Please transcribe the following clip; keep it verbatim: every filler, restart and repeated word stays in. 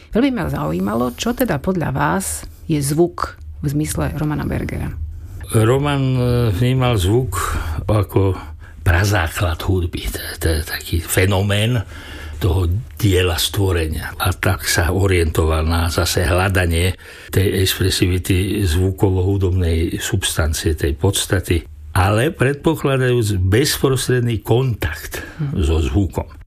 Veľmi ma zaujímalo, čo teda podľa vás je zvuk v zmysle Romana Bergera. Roman vnímal zvuk ako prazáklad hudby. To je taký fenomén toho diela stvorenia. A tak sa orientoval na zase hľadanie tej expresivity zvukovo-hudobnej substancie, tej podstaty, ale predpokladajúc bezprostredný kontakt so zvukom.